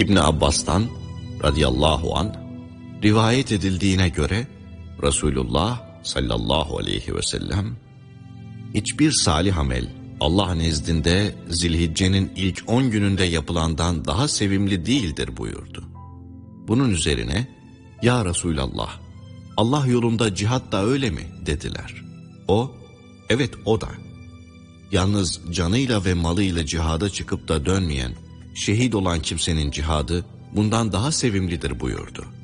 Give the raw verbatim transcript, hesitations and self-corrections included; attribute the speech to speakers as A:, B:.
A: İbn Abbas'tan radıyallahu anh rivayet edildiğine göre Resulullah sallallahu aleyhi ve sellem hiçbir salih amel Allah nezdinde Zilhicce'nin ilk on gününde yapılandan daha sevimli değildir buyurdu. Bunun üzerine ya Resulallah, Allah yolunda cihat da öyle mi dediler. O, evet o da. Yalnız canıyla ve malıyla cihada çıkıp da dönmeyen, şehit olan kimsenin cihadı bundan daha sevimlidir buyurdu.